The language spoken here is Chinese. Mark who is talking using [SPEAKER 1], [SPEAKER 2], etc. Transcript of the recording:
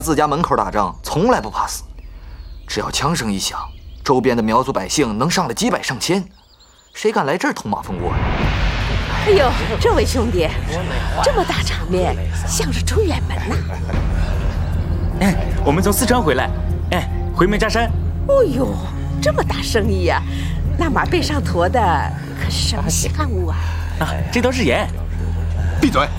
[SPEAKER 1] 自家门口打仗，从来不怕死。只要枪声一响，周边的苗族百姓能上来几百上千，谁敢来这儿捅马蜂窝？
[SPEAKER 2] 哎呦，这位兄弟，这么大场面，像是出远门呐！
[SPEAKER 3] 哎，我们从四川回来，哎，回门扎山。
[SPEAKER 2] 哦呦，这么大生意呀！那马背上驮的可是什么稀罕物啊？
[SPEAKER 3] 啊，这都是盐。
[SPEAKER 4] 闭嘴！